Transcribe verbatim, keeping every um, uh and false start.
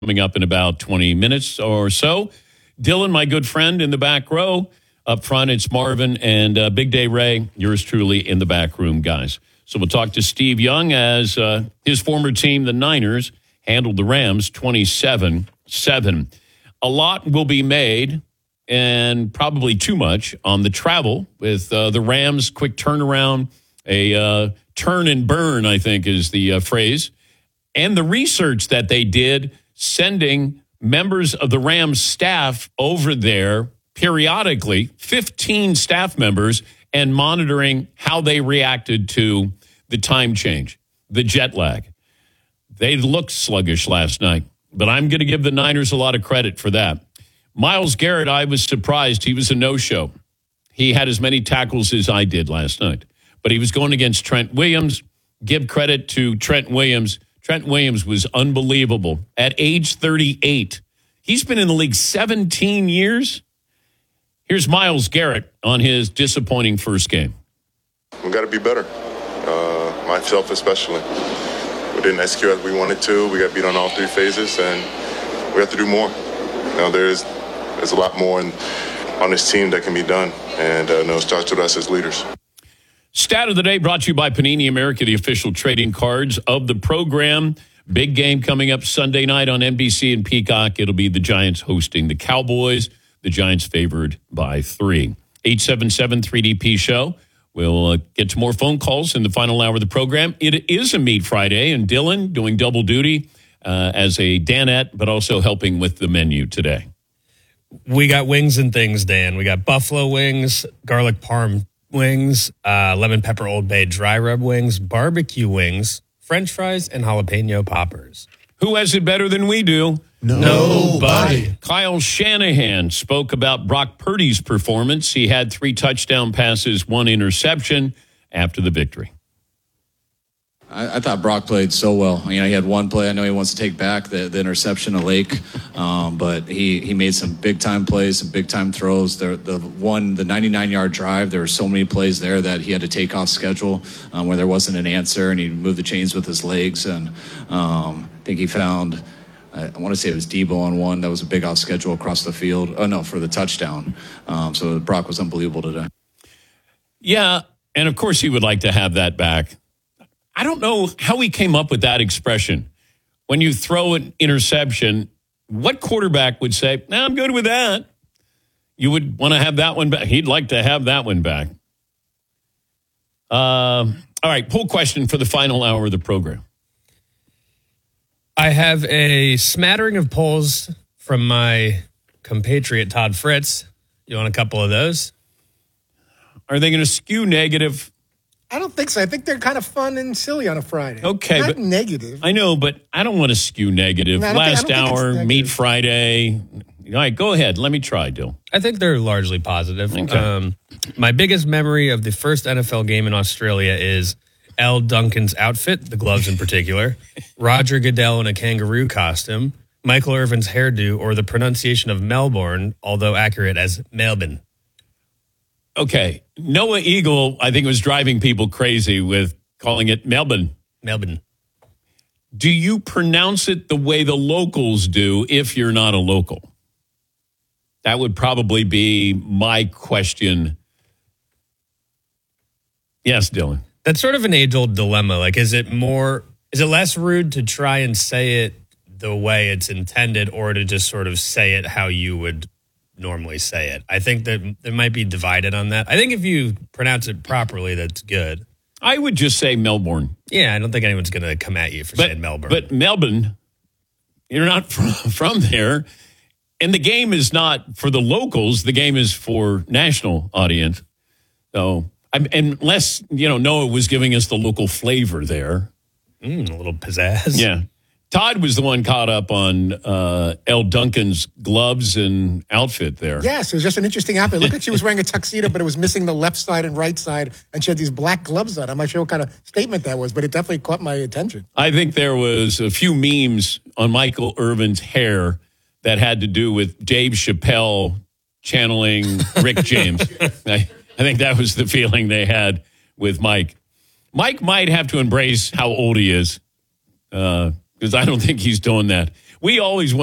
coming up in about twenty minutes or so. Dylan, my good friend in the back row. Up front, it's Marvin and uh, Big Day Ray, yours truly in the back room, guys. So we'll talk to Steve Young as uh, his former team, the Niners, handled the Rams twenty-seven seven. A lot will be made, and probably too much, on the travel with uh, the Rams' quick turnaround, a uh, turn and burn, I think is the uh, phrase, and the research that they did, sending members of the Rams staff over there periodically, fifteen staff members, and monitoring how they reacted to the time change, the jet lag. They looked sluggish last night, but I'm going to give the Niners a lot of credit for that. Myles Garrett, I was surprised. He was a no-show. He had as many tackles as I did last night, but he was going against Trent Williams. Give credit to Trent Williams. Trent Williams was unbelievable. At age thirty-eight, he's been in the league seventeen years. Here's Myles Garrett on his disappointing first game. We got to be better, uh, myself especially. We didn't execute as we wanted to. We got beat on all three phases, and we have to do more. You know, there's there's a lot more in, on this team that can be done, and uh, you know, it starts with us as leaders. Stat of the day brought to you by Panini America, the official trading cards of the program. Big game coming up Sunday night on N B C and Peacock. It'll be the Giants hosting the Cowboys. The Giants favored by three. eight seven seven three D P show. We'll uh, get to more phone calls in the final hour of the program. It is a Meat Friday, and Dylan doing double duty uh, as a Danette, but also helping with the menu today. We got wings and things, Dan. We got buffalo wings, garlic parm wings, uh, lemon pepper Old Bay dry rub wings, barbecue wings, French fries, and jalapeno poppers. Who has it better than we do? Nobody. Kyle Shanahan spoke about Brock Purdy's performance. He had three touchdown passes, one interception after the victory. I, I thought Brock played so well. You know, he had one play. I know he wants to take back the, the interception of Lake, um, but he, he made some big time plays, some big time throws. The the one the ninety-nine yard drive. There were so many plays there that he had to take off schedule um, where there wasn't an answer, and he moved the chains with his legs. And um, I think he found. I want to say it was Debo on one. That was a big off schedule across the field. Oh, no, for the touchdown. Um, so Brock was unbelievable today. Yeah, and of course he would like to have that back. I don't know how he came up with that expression. When you throw an interception, what quarterback would say, nah, I'm good with that? You would want to have that one back. He'd like to have that one back. Uh, all right, poll question for the final hour of the program. I have a smattering of polls from my compatriot, Todd Fritz. You want a couple of those? Are they going to skew negative? I don't think so. I think they're kind of fun and silly on a Friday. Okay. Not but negative. I know, but I don't want to skew negative. No, I don't Last think- I don't think it's hour, Meat negative. Friday. All right, go ahead. Let me try, Dill. I think they're largely positive. Okay. Um, my biggest memory of the first N F L game in Australia is L. Duncan's outfit, the gloves in particular, Roger Goodell in a kangaroo costume, Michael Irvin's hairdo, or the pronunciation of Melbourne, although accurate as Melbourne. Okay. Noah Eagle, I think, was driving people crazy with calling it Melbourne. Melbourne. Do you pronounce it the way the locals do if you're not a local? That would probably be my question. Yes, Dylan. That's sort of an age-old dilemma. Like, is it more, is it less rude to try and say it the way it's intended, or to just sort of say it how you would normally say it? I think that it might be divided on that. I think if you pronounce it properly, that's good. I would just say Melbourne. Yeah, I don't think anyone's going to come at you for But, saying Melbourne. but Melbourne, you're not from, from there. And the game is not for the locals. The game is for national audience. So, I'm, unless, you know, Noah was giving us the local flavor there. Mm, a little pizzazz. Yeah. Todd was the one caught up on uh, L. Duncan's gloves and outfit there. Yes, it was just an interesting outfit. Look at, she was wearing a tuxedo, but it was missing the left side and right side, and she had these black gloves on. I'm not sure what kind of statement that was, but it definitely caught my attention. I think there was a few memes on Michael Irvin's hair that had to do with Dave Chappelle channeling Rick James. I, I think that was the feeling they had with Mike. Mike might have to embrace how old he is, because uh, I don't think he's doing that. we always went